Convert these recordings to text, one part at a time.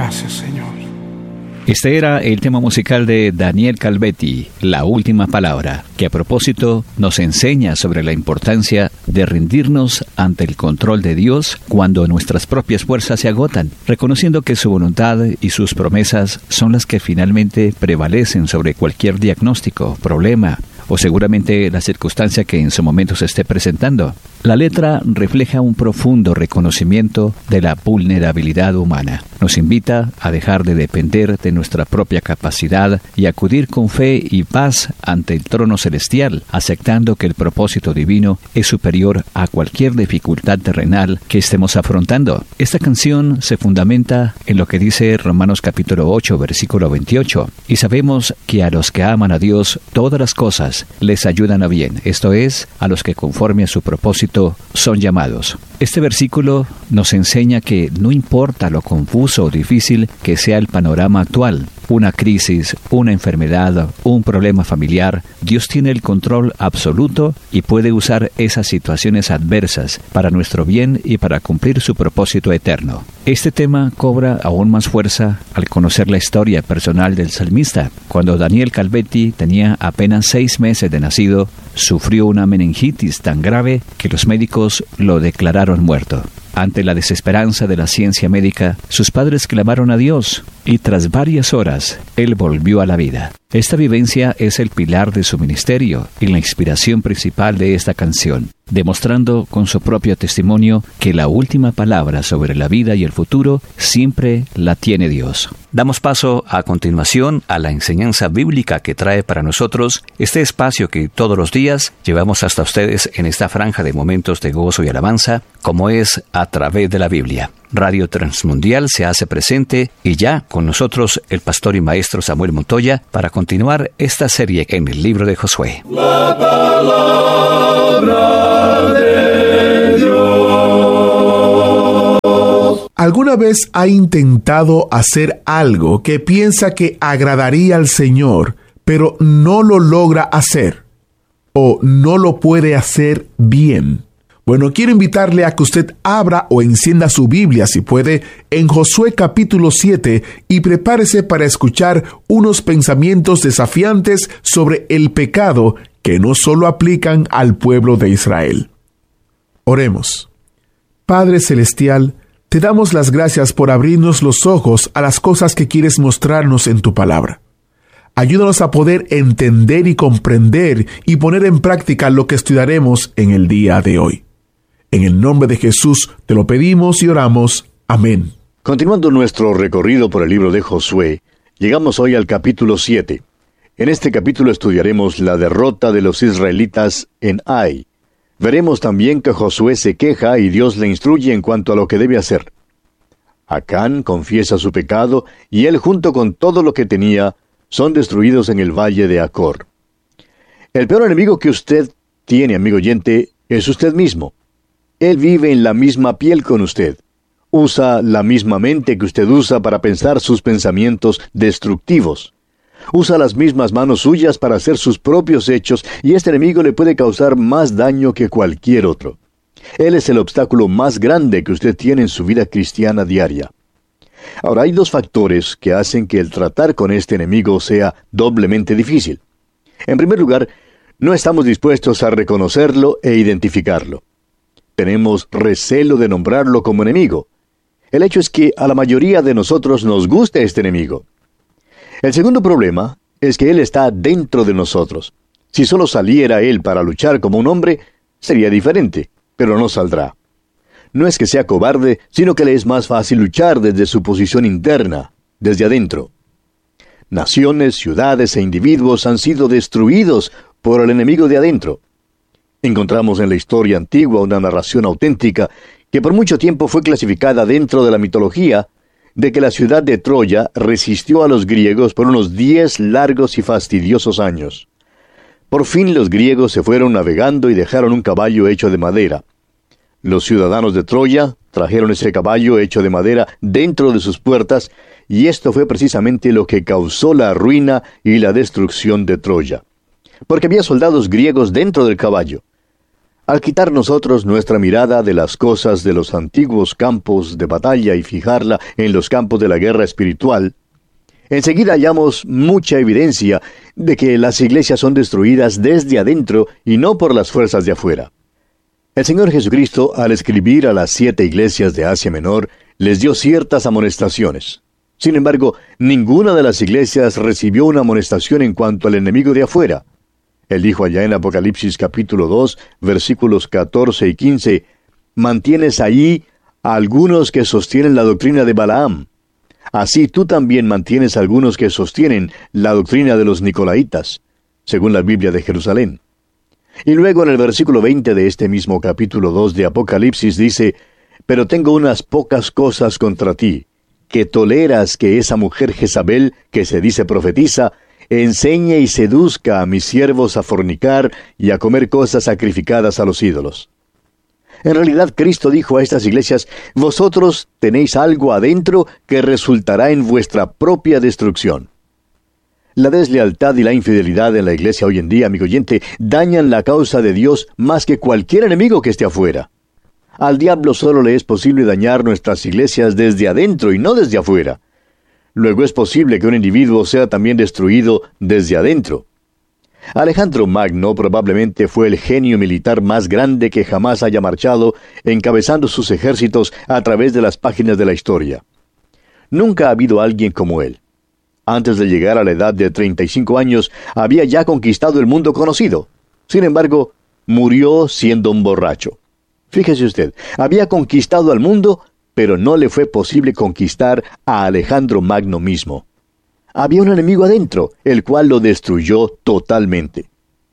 Gracias, Señor. Este era el tema musical de Daniel Calvetti, La Última Palabra, que a propósito nos enseña sobre la importancia de rendirnos ante el control de Dios cuando nuestras propias fuerzas se agotan, reconociendo que su voluntad y sus promesas son las que finalmente prevalecen sobre cualquier diagnóstico, problema o seguramente la circunstancia que en su momento se esté presentando. La letra refleja un profundo reconocimiento de la vulnerabilidad humana. Nos invita a dejar de depender de nuestra propia capacidad y acudir con fe y paz ante el trono celestial, aceptando que el propósito divino es superior a cualquier dificultad terrenal que estemos afrontando. Esta canción se fundamenta en lo que dice Romanos capítulo 8, versículo 28, y sabemos que a los que aman a Dios todas las cosas les ayudan a bien, esto es, a los que conforme a su propósito son llamados. Este versículo nos enseña que no importa lo confuso o difícil que sea el panorama actual, una crisis, una enfermedad, un problema familiar, Dios tiene el control absoluto y puede usar esas situaciones adversas para nuestro bien y para cumplir su propósito eterno. Este tema cobra aún más fuerza al conocer la historia personal del salmista. Cuando Daniel Calvetti tenía apenas 6 meses de nacido, sufrió una meningitis tan grave que los médicos lo declararon muerto. Ante la desesperanza de la ciencia médica, sus padres clamaron a Dios y tras varias horas, él volvió a la vida. Esta vivencia es el pilar de su ministerio y la inspiración principal de esta canción, demostrando con su propio testimonio que la última palabra sobre la vida y el futuro siempre la tiene Dios. Damos paso a continuación a la enseñanza bíblica que trae para nosotros este espacio que todos los días llevamos hasta ustedes en esta franja de momentos de gozo y alabanza, como es a través de la Biblia. Radio Transmundial se hace presente y ya con nosotros el pastor y maestro Samuel Montoya para continuar esta serie en el libro de Josué. La palabra de Dios. ¿Alguna vez ha intentado hacer algo que piensa que agradaría al Señor, pero no lo logra hacer o no lo puede hacer bien? Bueno, quiero invitarle a que usted abra o encienda su Biblia, si puede, en Josué capítulo 7 y prepárese para escuchar unos pensamientos desafiantes sobre el pecado que no solo aplican al pueblo de Israel. Oremos. Padre Celestial, te damos las gracias por abrirnos los ojos a las cosas que quieres mostrarnos en tu palabra. Ayúdanos a poder entender y comprender y poner en práctica lo que estudiaremos en el día de hoy. En el nombre de Jesús te lo pedimos y oramos. Amén. Continuando nuestro recorrido por el libro de Josué, llegamos hoy al capítulo 7. En este capítulo estudiaremos la derrota de los israelitas en Ai. Veremos también que Josué se queja y Dios le instruye en cuanto a lo que debe hacer. Acán confiesa su pecado y él junto con todo lo que tenía son destruidos en el valle de Acor. El peor enemigo que usted tiene, amigo oyente, es usted mismo. Él vive en la misma piel con usted. Usa la misma mente que usted usa para pensar sus pensamientos destructivos. Usa las mismas manos suyas para hacer sus propios hechos y este enemigo le puede causar más daño que cualquier otro. Él es el obstáculo más grande que usted tiene en su vida cristiana diaria. Ahora, hay 2 factores que hacen que el tratar con este enemigo sea doblemente difícil. En primer lugar, no estamos dispuestos a reconocerlo e identificarlo. Tenemos recelo de nombrarlo como enemigo. El hecho es que a la mayoría de nosotros nos gusta este enemigo. El segundo problema es que él está dentro de nosotros. Si solo saliera él para luchar como un hombre, sería diferente, pero no saldrá. No es que sea cobarde, sino que le es más fácil luchar desde su posición interna, desde adentro. Naciones, ciudades e individuos han sido destruidos por el enemigo de adentro. Encontramos en la historia antigua una narración auténtica que por mucho tiempo fue clasificada dentro de la mitología de que la ciudad de Troya resistió a los griegos por unos 10 largos y fastidiosos años. Por fin los griegos se fueron navegando y dejaron un caballo hecho de madera. Los ciudadanos de Troya trajeron ese caballo hecho de madera dentro de sus puertas y esto fue precisamente lo que causó la ruina y la destrucción de Troya. Porque había soldados griegos dentro del caballo. Al quitar nosotros nuestra mirada de las cosas de los antiguos campos de batalla y fijarla en los campos de la guerra espiritual, enseguida hallamos mucha evidencia de que las iglesias son destruidas desde adentro y no por las fuerzas de afuera. El Señor Jesucristo, al escribir a las 7 iglesias de Asia Menor, les dio ciertas amonestaciones. Sin embargo, ninguna de las iglesias recibió una amonestación en cuanto al enemigo de afuera. Él dijo allá en Apocalipsis capítulo 2, versículos 14 y 15, «Mantienes ahí a algunos que sostienen la doctrina de Balaam. Así tú también mantienes a algunos que sostienen la doctrina de los Nicolaitas, según la Biblia de Jerusalén». Y luego en el versículo 20 de este mismo capítulo 2 de Apocalipsis dice, «Pero tengo unas pocas cosas contra ti, que toleras que esa mujer Jezabel, que se dice profetiza, enseñe y seduzca a mis siervos a fornicar y a comer cosas sacrificadas a los ídolos». En realidad, Cristo dijo a estas iglesias, «Vosotros tenéis algo adentro que resultará en vuestra propia destrucción». La deslealtad y la infidelidad en la iglesia hoy en día, amigo oyente, dañan la causa de Dios más que cualquier enemigo que esté afuera. Al diablo solo le es posible dañar nuestras iglesias desde adentro y no desde afuera. Luego es posible que un individuo sea también destruido desde adentro. Alejandro Magno probablemente fue el genio militar más grande que jamás haya marchado, encabezando sus ejércitos a través de las páginas de la historia. Nunca ha habido alguien como él. Antes de llegar a la edad de 35 años, había ya conquistado el mundo conocido. Sin embargo, murió siendo un borracho. Fíjese usted, había conquistado al mundo, pero no le fue posible conquistar a Alejandro Magno mismo. Había un enemigo adentro, el cual lo destruyó totalmente.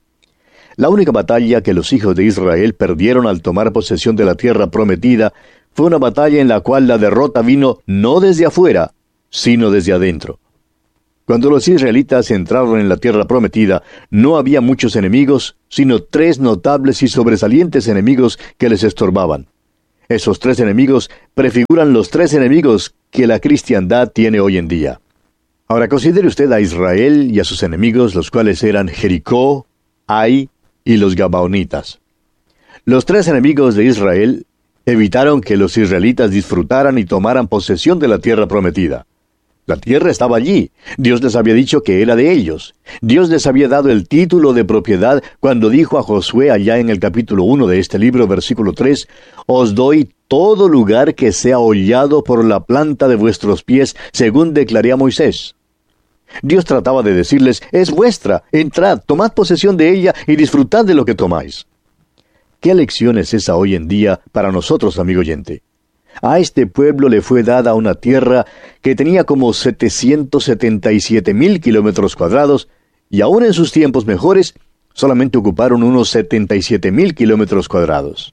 La única batalla que los hijos de Israel perdieron al tomar posesión de la tierra prometida fue una batalla en la cual la derrota vino no desde afuera, sino desde adentro. Cuando los israelitas entraron en la tierra prometida, no había muchos enemigos, sino 3 notables y sobresalientes enemigos que les estorbaban. Esos 3 enemigos prefiguran los 3 enemigos que la cristiandad tiene hoy en día. Ahora considere usted a Israel y a sus enemigos, los cuales eran Jericó, Ai y los Gabaonitas. Los 3 enemigos de Israel evitaron que los israelitas disfrutaran y tomaran posesión de la tierra prometida. La tierra estaba allí. Dios les había dicho que era de ellos. Dios les había dado el título de propiedad cuando dijo a Josué allá en el capítulo 1 de este libro, versículo 3, «Os doy todo lugar que sea hollado por la planta de vuestros pies, según declaré a Moisés». Dios trataba de decirles, «Es vuestra, entrad, tomad posesión de ella y disfrutad de lo que tomáis». ¿Qué lección es esa hoy en día para nosotros, amigo oyente? A este pueblo le fue dada una tierra que tenía como 777,000 kilómetros cuadrados, y aún en sus tiempos mejores, solamente ocuparon unos 77,000 kilómetros cuadrados.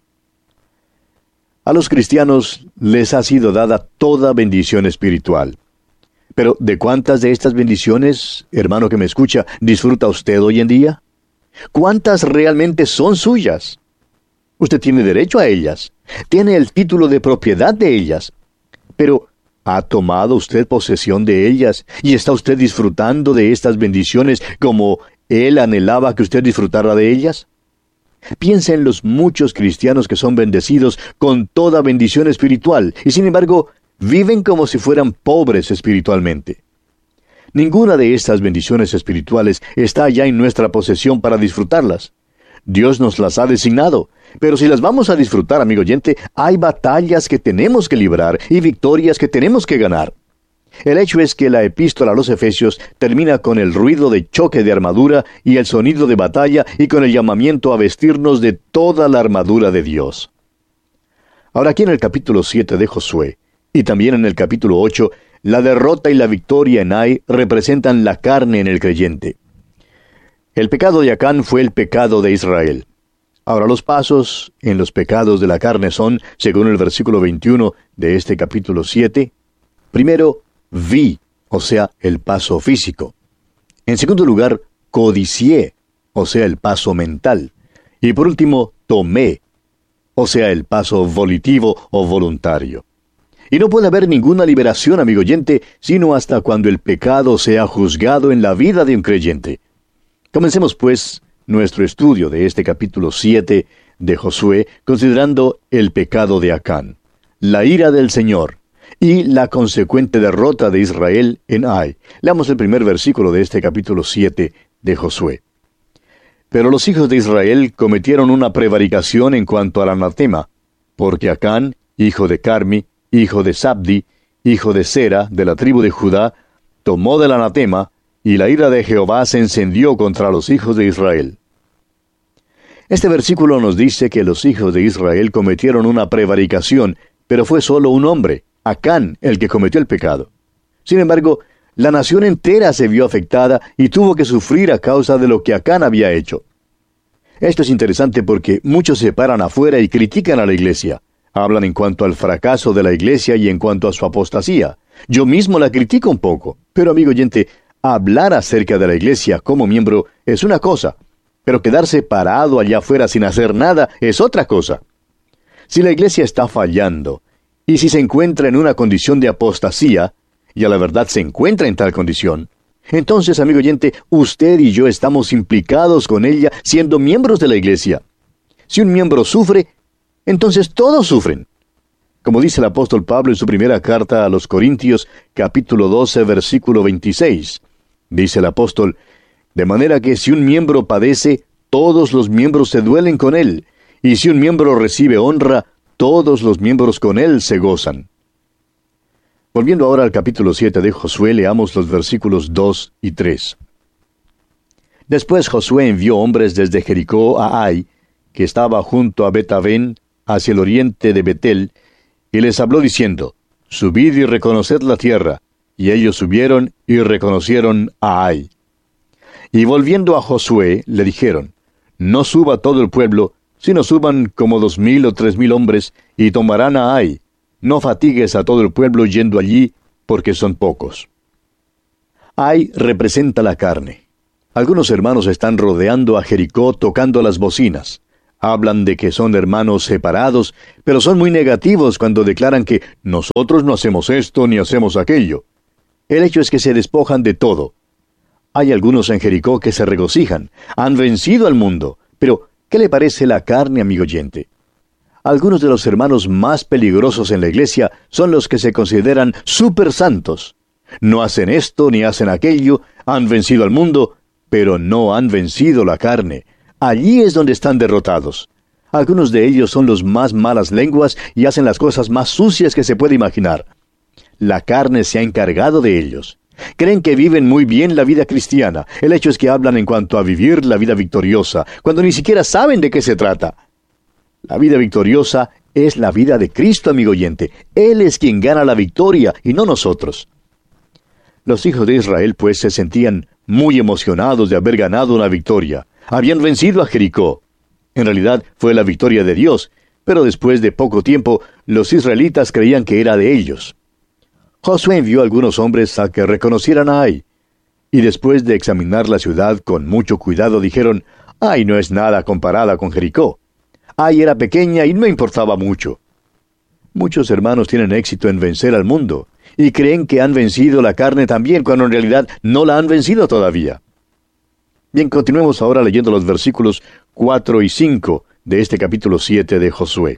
A los cristianos les ha sido dada toda bendición espiritual. Pero, ¿de cuántas de estas bendiciones, hermano que me escucha, disfruta usted hoy en día? ¿Cuántas realmente son suyas? Usted tiene derecho a ellas. Tiene el título de propiedad de ellas. Pero, ¿ha tomado usted posesión de ellas y está usted disfrutando de estas bendiciones como Él anhelaba que usted disfrutara de ellas? Piensa en los muchos cristianos que son bendecidos con toda bendición espiritual y sin embargo viven como si fueran pobres espiritualmente. Ninguna de estas bendiciones espirituales está ya en nuestra posesión para disfrutarlas. Dios nos las ha designado, pero si las vamos a disfrutar, amigo oyente, hay batallas que tenemos que librar y victorias que tenemos que ganar. El hecho es que la epístola a los Efesios termina con el ruido de choque de armadura y el sonido de batalla y con el llamamiento a vestirnos de toda la armadura de Dios. Ahora aquí en el capítulo 7 de Josué, y también en el capítulo 8, la derrota y la victoria en Ai representan la carne en el creyente. El pecado de Acán fue el pecado de Israel. Ahora los pasos en los pecados de la carne son, según el versículo 21 de este capítulo 7, primero, vi, o sea, el paso físico. En segundo lugar, codicié, o sea, el paso mental. Y por último, tomé, o sea, el paso volitivo o voluntario. Y no puede haber ninguna liberación, amigo oyente, sino hasta cuando el pecado sea juzgado en la vida de un creyente. Comencemos, pues, nuestro estudio de este capítulo 7 de Josué, considerando el pecado de Acán, la ira del Señor y la consecuente derrota de Israel en Ai. Leamos el primer versículo de este capítulo 7 de Josué. Pero los hijos de Israel cometieron una prevaricación en cuanto al anatema, porque Acán, hijo de Carmi, hijo de Sabdi, hijo de Sera, de la tribu de Judá, tomó del anatema, y la ira de Jehová se encendió contra los hijos de Israel. Este versículo nos dice que los hijos de Israel cometieron una prevaricación, pero fue solo un hombre, Acán, el que cometió el pecado. Sin embargo, la nación entera se vio afectada y tuvo que sufrir a causa de lo que Acán había hecho. Esto es interesante porque muchos se paran afuera y critican a la iglesia. Hablan en cuanto al fracaso de la iglesia y en cuanto a su apostasía. Yo mismo la critico un poco. Pero, amigo oyente, hablar acerca de la iglesia como miembro es una cosa, pero quedarse parado allá afuera sin hacer nada es otra cosa. Si la iglesia está fallando, y si se encuentra en una condición de apostasía, y a la verdad se encuentra en tal condición, entonces, amigo oyente, usted y yo estamos implicados con ella siendo miembros de la iglesia. Si un miembro sufre, entonces todos sufren. Como dice el apóstol Pablo en su primera carta a los Corintios, capítulo 12, versículo 26. Dice el apóstol: de manera que si un miembro padece, todos los miembros se duelen con él, y si un miembro recibe honra, todos los miembros con él se gozan. Volviendo ahora al capítulo 7 de Josué, leamos los versículos 2 y 3. Después Josué envió hombres desde Jericó a Ai, que estaba junto a Bet-Avén, hacia el oriente de Betel, y les habló diciendo: subid y reconoced la tierra. Y ellos subieron y reconocieron a Ai. Y volviendo a Josué, le dijeron: no suba todo el pueblo, sino suban como 2,000 o 3,000 hombres, y tomarán a Ai. No fatigues a todo el pueblo yendo allí, porque son pocos. Ai representa la carne. Algunos hermanos están rodeando a Jericó tocando las bocinas. Hablan de que son hermanos separados, pero son muy negativos cuando declaran que nosotros no hacemos esto ni hacemos aquello. El hecho es que se despojan de todo. Hay algunos en Jericó que se regocijan, han vencido al mundo, pero ¿qué le parece la carne, amigo oyente? Algunos de los hermanos más peligrosos en la iglesia son los que se consideran super santos. No hacen esto ni hacen aquello, han vencido al mundo, pero no han vencido la carne. Allí es donde están derrotados. Algunos de ellos son los más malas lenguas y hacen las cosas más sucias que se puede imaginar. La carne se ha encargado de ellos. Creen que viven muy bien la vida cristiana. El hecho es que hablan en cuanto a vivir la vida victoriosa, cuando ni siquiera saben de qué se trata. La vida victoriosa es la vida de Cristo, amigo oyente. Él es quien gana la victoria y no nosotros. Los hijos de Israel, pues, se sentían muy emocionados de haber ganado una victoria. Habían vencido a Jericó. En realidad fue la victoria de Dios, pero después de poco tiempo, los israelitas creían que era de ellos. Josué envió a algunos hombres a que reconocieran a Ai, y después de examinar la ciudad con mucho cuidado dijeron: Ai no es nada comparada con Jericó. Ai era pequeña y no importaba mucho. Muchos hermanos tienen éxito en vencer al mundo, y creen que han vencido la carne también, cuando en realidad no la han vencido todavía. Bien, continuemos ahora leyendo los versículos 4 y 5 de este capítulo 7 de Josué.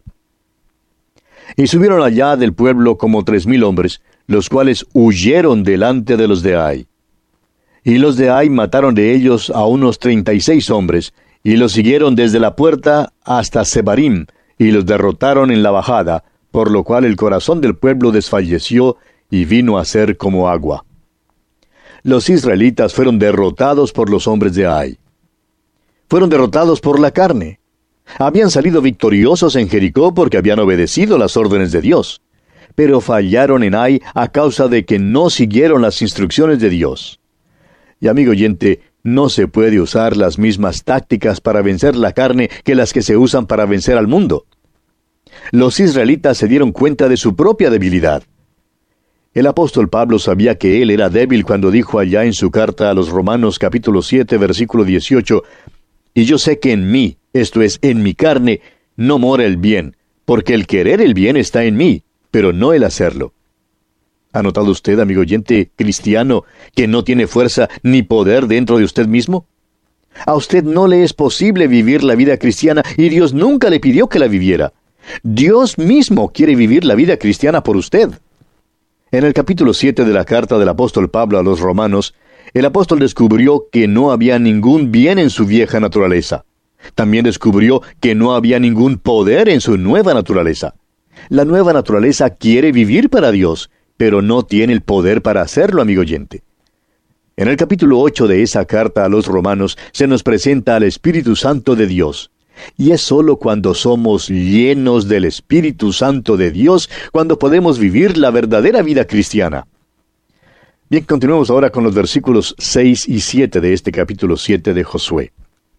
Y subieron allá del pueblo como 3,000 hombres, los cuales huyeron delante de los de Ai. Y los de Ai mataron de ellos a unos 36 hombres, y los siguieron desde la puerta hasta Sebarim, y los derrotaron en la bajada, por lo cual el corazón del pueblo desfalleció, y vino a ser como agua. Los israelitas fueron derrotados por los hombres de Ai. Fueron derrotados por la carne. Habían salido victoriosos en Jericó porque habían obedecido las órdenes de Dios, pero fallaron en Ai a causa de que no siguieron las instrucciones de Dios. Y amigo oyente, no se puede usar las mismas tácticas para vencer la carne que las que se usan para vencer al mundo. Los israelitas se dieron cuenta de su propia debilidad. El apóstol Pablo sabía que él era débil cuando dijo allá en su carta a los Romanos capítulo 7, versículo 18, «Y yo sé que en mí, esto es, en mi carne, no mora el bien, porque el querer el bien está en mí, pero no el hacerlo». ¿Ha notado usted, amigo oyente cristiano, que no tiene fuerza ni poder dentro de usted mismo? A usted no le es posible vivir la vida cristiana y Dios nunca le pidió que la viviera. Dios mismo quiere vivir la vida cristiana por usted. En el capítulo 7 de la carta del apóstol Pablo a los romanos, el apóstol descubrió que no había ningún bien en su vieja naturaleza. También descubrió que no había ningún poder en su nueva naturaleza. La nueva naturaleza quiere vivir para Dios, pero no tiene el poder para hacerlo, amigo oyente. En el capítulo 8 de esa carta a los romanos se nos presenta al Espíritu Santo de Dios. Y es sólo cuando somos llenos del Espíritu Santo de Dios cuando podemos vivir la verdadera vida cristiana. Bien, continuemos ahora con los versículos 6 y 7 de este capítulo 7 de Josué.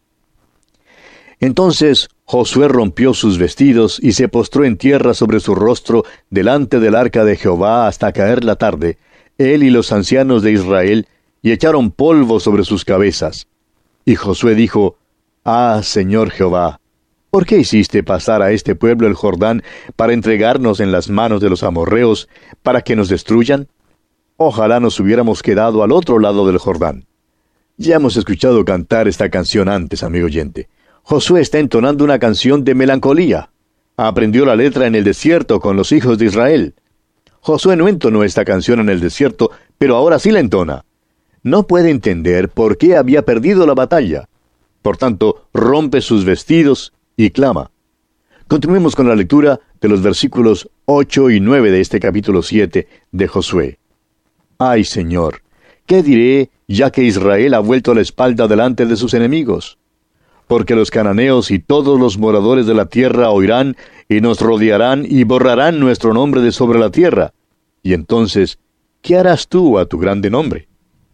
Entonces Josué rompió sus vestidos y se postró en tierra sobre su rostro delante del arca de Jehová hasta caer la tarde, él y los ancianos de Israel, y echaron polvo sobre sus cabezas. Y Josué dijo: Ah, Señor Jehová, ¿por qué hiciste pasar a este pueblo el Jordán para entregarnos en las manos de los amorreos, para que nos destruyan? Ojalá nos hubiéramos quedado al otro lado del Jordán. Ya hemos escuchado cantar esta canción antes, amigo oyente. Josué está entonando una canción de melancolía. Aprendió la letra en el desierto con los hijos de Israel. Josué no entonó esta canción en el desierto, pero ahora sí la entona. No puede entender por qué había perdido la batalla. Por tanto, rompe sus vestidos y clama. Continuemos con la lectura de los versículos 8 y 9 de este capítulo 7 de Josué. Ay, Señor, ¿qué diré ya que Israel ha vuelto la espalda delante de sus enemigos? Porque los cananeos y todos los moradores de la tierra oirán y nos rodearán y borrarán nuestro nombre de sobre la tierra. Y entonces, ¿qué harás tú a tu grande nombre?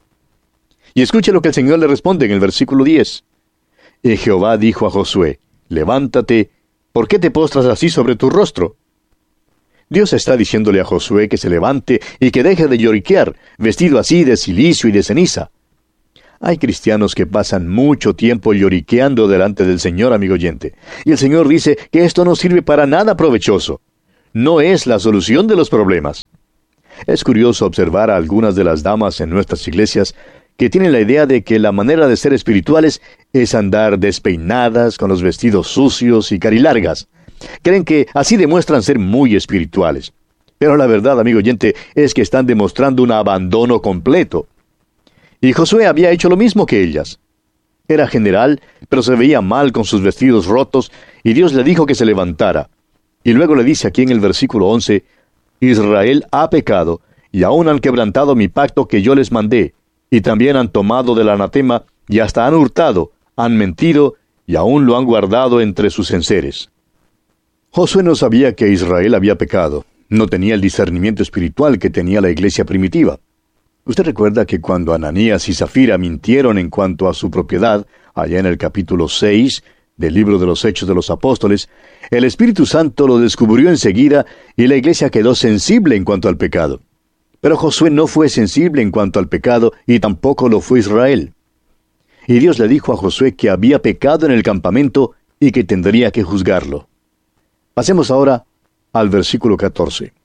Y escuche lo que el Señor le responde en el versículo 10. Y Jehová dijo a Josué: Levántate, ¿por qué te postras así sobre tu rostro? Dios está diciéndole a Josué que se levante y que deje de lloriquear, vestido así de cilicio y de ceniza. Hay cristianos que pasan mucho tiempo lloriqueando delante del Señor, amigo oyente. Y el Señor dice que esto no sirve para nada provechoso. No es la solución de los problemas. Es curioso observar a algunas de las damas en nuestras iglesias que tienen la idea de que la manera de ser espirituales es andar despeinadas, con los vestidos sucios y carilargas. Creen que así demuestran ser muy espirituales. Pero la verdad, amigo oyente, es que están demostrando un abandono completo. Y Josué había hecho lo mismo que ellas. Era general, pero se veía mal con sus vestidos rotos, y Dios le dijo que se levantara. Y luego le dice aquí en el versículo 11, Israel ha pecado, y aún han quebrantado mi pacto que yo les mandé, y también han tomado del anatema, y hasta han hurtado, han mentido, y aún lo han guardado entre sus enseres. Josué no sabía que Israel había pecado. No tenía el discernimiento espiritual que tenía la iglesia primitiva. Usted recuerda que cuando Ananías y Zafira mintieron en cuanto a su propiedad, allá en el capítulo 6 del libro de los Hechos de los Apóstoles, el Espíritu Santo lo descubrió enseguida y la iglesia quedó sensible en cuanto al pecado. Pero Josué no fue sensible en cuanto al pecado y tampoco lo fue Israel. Y Dios le dijo a Josué que había pecado en el campamento y que tendría que juzgarlo. Pasemos ahora al versículo 14.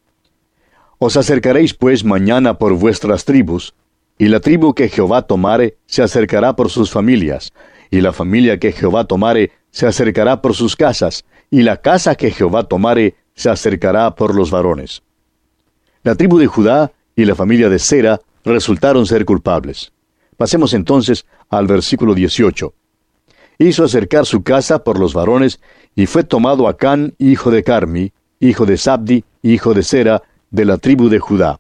Os acercaréis pues mañana por vuestras tribus, y la tribu que Jehová tomare se acercará por sus familias, y la familia que Jehová tomare se acercará por sus casas, y la casa que Jehová tomare se acercará por los varones. La tribu de Judá y la familia de Sera resultaron ser culpables. Pasemos entonces al versículo 18. Hizo acercar su casa por los varones, y fue tomado Acán, hijo de Carmi, hijo de Sabdi, hijo de Sera, de la tribu de Judá.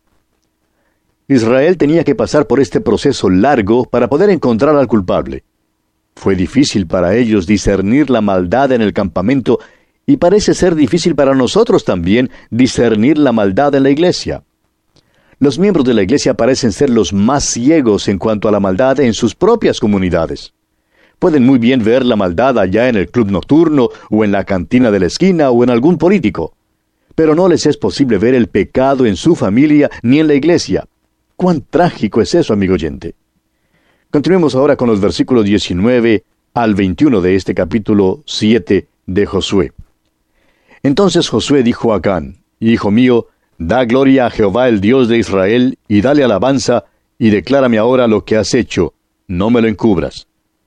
Israel tenía que pasar por este proceso largo para poder encontrar al culpable. Fue difícil para ellos discernir la maldad en el campamento, y parece ser difícil para nosotros también discernir la maldad en la iglesia. Los miembros de la iglesia parecen ser los más ciegos en cuanto a la maldad en sus propias comunidades. Pueden muy bien ver la maldad allá en el club nocturno, o en la cantina de la esquina, o en algún político. Pero no les es posible ver el pecado en su familia ni en la iglesia. ¡Cuán trágico es eso, amigo oyente! Continuemos ahora con los versículos 19 al 21 de este capítulo 7 de Josué. Entonces Josué dijo a Acán: Hijo mío, da gloria a Jehová el Dios de Israel, y dale alabanza, y declárame ahora lo que has hecho, no me lo encubras.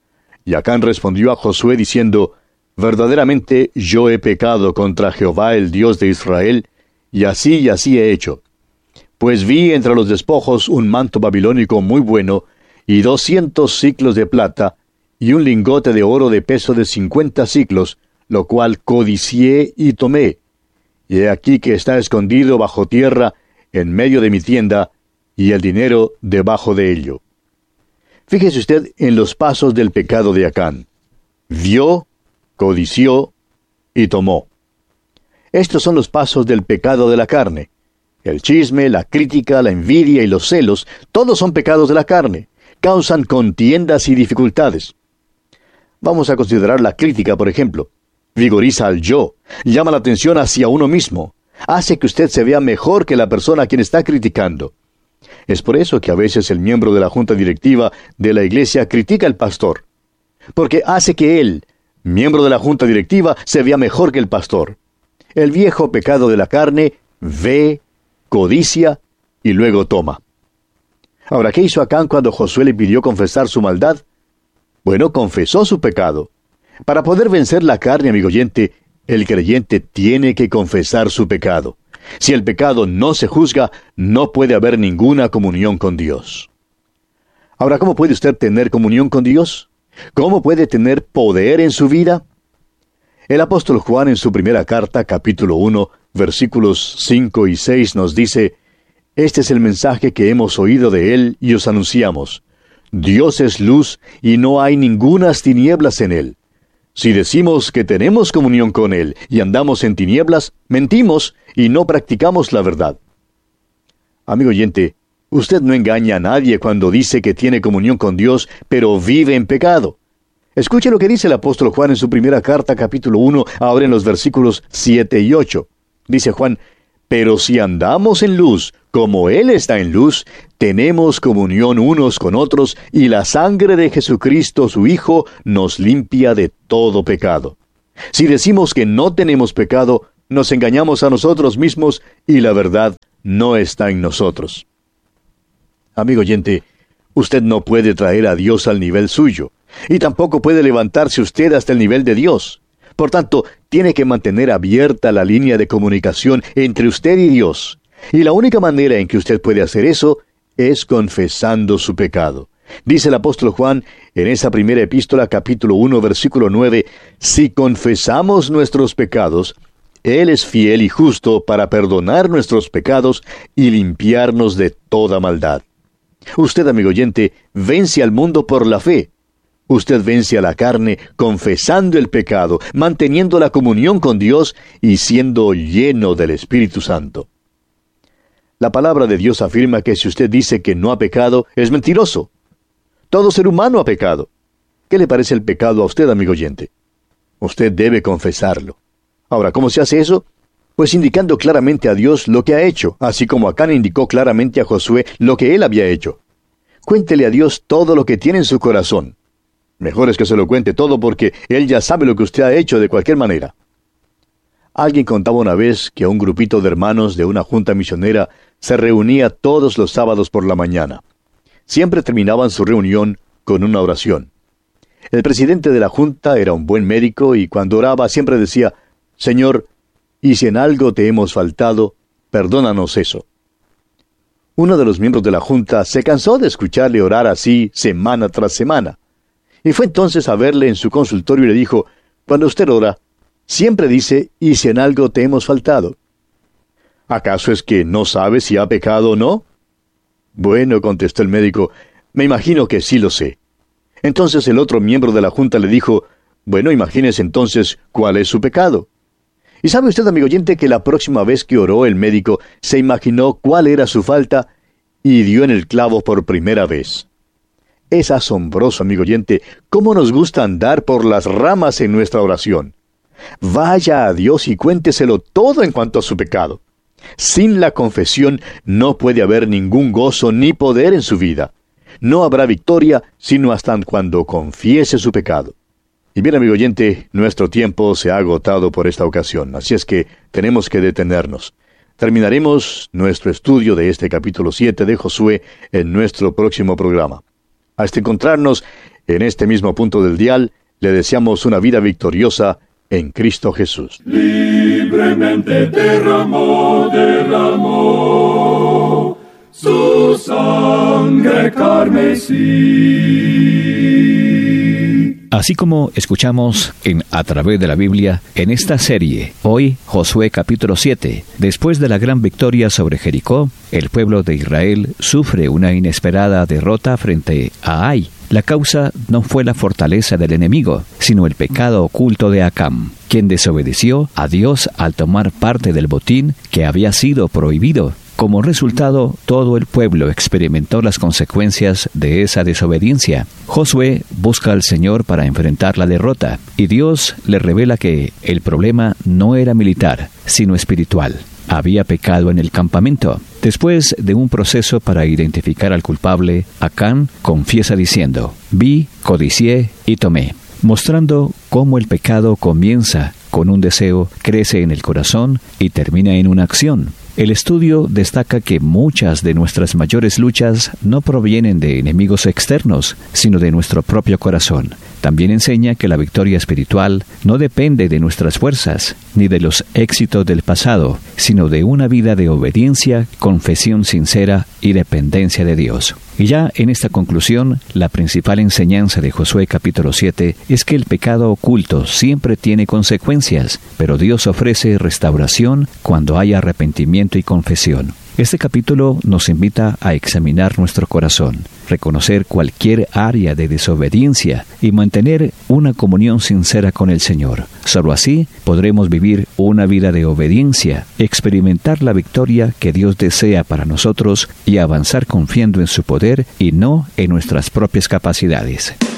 Y Acán respondió a Josué diciendo, verdaderamente yo he pecado contra Jehová el Dios de Israel, y así he hecho. Pues vi entre los despojos un manto babilónico muy bueno, y 200 siclos de plata, y un lingote de oro de peso de 50 siclos, lo cual codicié y tomé. Y he aquí que está escondido bajo tierra, en medio de mi tienda, y el dinero debajo de ello. Fíjese usted en los pasos del pecado de Acán. Vio, codició y tomó. Estos son los pasos del pecado de la carne. El chisme, la crítica, la envidia y los celos, todos son pecados de la carne. Causan contiendas y dificultades. Vamos a considerar la crítica, por ejemplo. Vigoriza al yo, llama la atención hacia uno mismo, hace que usted se vea mejor que la persona a quien está criticando. Es por eso que a veces el miembro de la junta directiva de la iglesia critica al pastor, porque hace que él, miembro de la junta directiva, se vea mejor que el pastor. El viejo pecado de la carne ve, codicia y luego toma. Ahora, ¿qué hizo Acán cuando Josué le pidió confesar su maldad? Bueno, confesó su pecado. Para poder vencer la carne, amigo oyente, el creyente tiene que confesar su pecado. Si el pecado no se juzga, no puede haber ninguna comunión con Dios. Ahora, ¿cómo puede usted tener comunión con Dios? ¿Cómo puede tener poder en su vida? El apóstol Juan en su primera carta, capítulo 1, versículos 5 y 6 nos dice, este es el mensaje que hemos oído de él y os anunciamos. Dios es luz y no hay ningunas tinieblas en él. Si decimos que tenemos comunión con él y andamos en tinieblas, mentimos y no practicamos la verdad. Amigo oyente, usted no engaña a nadie cuando dice que tiene comunión con Dios, pero vive en pecado. Escuche lo que dice el apóstol Juan en su primera carta, capítulo 1, ahora en los versículos 7 y 8. Dice Juan, pero si andamos en luz, como Él está en luz, tenemos comunión unos con otros, y la sangre de Jesucristo, su Hijo, nos limpia de todo pecado. Si decimos que no tenemos pecado, nos engañamos a nosotros mismos, y la verdad no está en nosotros. Amigo oyente, usted no puede traer a Dios al nivel suyo, y tampoco puede levantarse usted hasta el nivel de Dios. Por tanto, tiene que mantener abierta la línea de comunicación entre usted y Dios. Y la única manera en que usted puede hacer eso es confesando su pecado. Dice el apóstol Juan en esa primera epístola, capítulo 1, versículo 9, si confesamos nuestros pecados, Él es fiel y justo para perdonar nuestros pecados y limpiarnos de toda maldad. Usted, amigo oyente, vence al mundo por la fe. Usted vence a la carne confesando el pecado, manteniendo la comunión con Dios y siendo lleno del Espíritu Santo. La palabra de Dios afirma que si usted dice que no ha pecado, es mentiroso. Todo ser humano ha pecado. ¿Qué le parece el pecado a usted, amigo oyente? Usted debe confesarlo. Ahora, ¿cómo se hace eso? Pues indicando claramente a Dios lo que ha hecho, así como Acán indicó claramente a Josué lo que él había hecho. Cuéntele a Dios todo lo que tiene en su corazón. Mejor es que se lo cuente todo porque Él ya sabe lo que usted ha hecho de cualquier manera. Alguien contaba una vez que un grupito de hermanos de una junta misionera se reunía todos los sábados por la mañana. Siempre terminaban su reunión con una oración. El presidente de la junta era un buen médico y cuando oraba siempre decía, Señor, y si en algo te hemos faltado, perdónanos eso. Uno de los miembros de la junta se cansó de escucharle orar así semana tras semana. Y fue entonces a verle en su consultorio y le dijo, cuando usted ora, siempre dice, y si en algo te hemos faltado. ¿Acaso es que no sabe si ha pecado o no? Bueno, contestó el médico, me imagino que sí lo sé. Entonces el otro miembro de la junta le dijo, bueno, imagínese entonces cuál es su pecado. Y sabe usted, amigo oyente, que la próxima vez que oró el médico se imaginó cuál era su falta y dio en el clavo por primera vez. Es asombroso, amigo oyente, cómo nos gusta andar por las ramas en nuestra oración. Vaya a Dios y cuénteselo todo en cuanto a su pecado. Sin la confesión no puede haber ningún gozo ni poder en su vida. No habrá victoria sino hasta cuando confiese su pecado. Y bien, amigo oyente, nuestro tiempo se ha agotado por esta ocasión, así es que tenemos que detenernos. Terminaremos nuestro estudio de este capítulo 7 de Josué en nuestro próximo programa. Hasta encontrarnos En este mismo punto del dial, le deseamos una vida victoriosa en Cristo Jesús. Libremente derramó su sangre carmesí. Así como escuchamos en A través de la Biblia, en esta serie, hoy Josué capítulo 7, después de la gran victoria sobre Jericó, el pueblo de Israel sufre una inesperada derrota frente a Ai. La causa no fue la fortaleza del enemigo, sino el pecado oculto de Acán, quien desobedeció a Dios al tomar parte del botín que había sido prohibido. Como resultado, todo el pueblo experimentó las consecuencias de esa desobediencia. Josué busca al Señor para enfrentar la derrota, y Dios le revela que el problema no era militar, sino espiritual. Había pecado en el campamento. Después de un proceso para identificar al culpable, Acán confiesa diciendo: «Vi, codicié y tomé», mostrando cómo el pecado comienza con un deseo, crece en el corazón y termina en una acción. El estudio destaca que muchas de nuestras mayores luchas no provienen de enemigos externos, sino de nuestro propio corazón. También enseña que la victoria espiritual no depende de nuestras fuerzas, ni de los éxitos del pasado, sino de una vida de obediencia, confesión sincera y dependencia de Dios. Y ya en esta conclusión, la principal enseñanza de Josué capítulo 7 es que el pecado oculto siempre tiene consecuencias, pero Dios ofrece restauración cuando hay arrepentimiento y confesión. Este capítulo nos invita a examinar nuestro corazón, reconocer cualquier área de desobediencia y mantener una comunión sincera con el Señor. Solo así podremos vivir una vida de obediencia, experimentar la victoria que Dios desea para nosotros y avanzar confiando en su poder y no en nuestras propias capacidades.